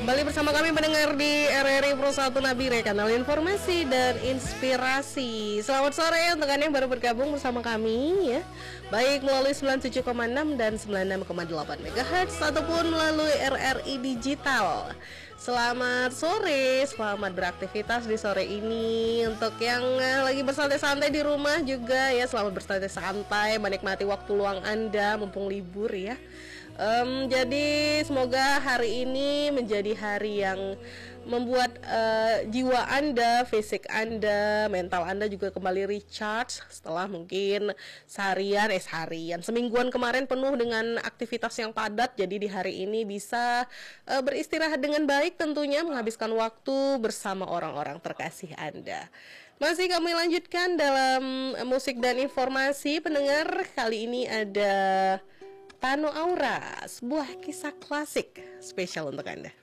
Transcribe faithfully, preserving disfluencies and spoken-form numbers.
Kembali bersama kami mendengar di R R I Pro satu Nabire, kanal informasi dan inspirasi. Selamat sore untuk Anda yang baru bergabung bersama kami ya. Baik melalui sembilan puluh tujuh koma enam dan sembilan puluh enam koma delapan megahertz ataupun melalui R R I Digital. Selamat sore, selamat beraktivitas di sore ini. Untuk yang uh, lagi bersantai-santai di rumah juga ya, selamat bersantai-santai, menikmati waktu luang Anda mumpung libur ya. Um, jadi semoga hari ini menjadi hari yang membuat uh, jiwa Anda, fisik Anda, mental Anda juga kembali recharge setelah mungkin seharian, eh seharian, semingguan kemarin penuh dengan aktivitas yang padat. Jadi di hari ini bisa uh, beristirahat dengan baik tentunya, menghabiskan waktu bersama orang-orang terkasih Anda. Masih kami lanjutkan dalam musik dan informasi pendengar. Kali ini ada Tano Aura, sebuah kisah klasik spesial untuk Anda.